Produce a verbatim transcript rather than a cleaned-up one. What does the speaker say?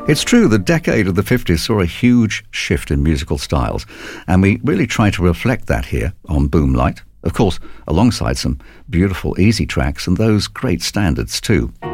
It's true, the decade of the fifties saw a huge shift in musical styles, and we really try to reflect that here on Boomlight. Of course, alongside some beautiful easy tracks and those great standards too.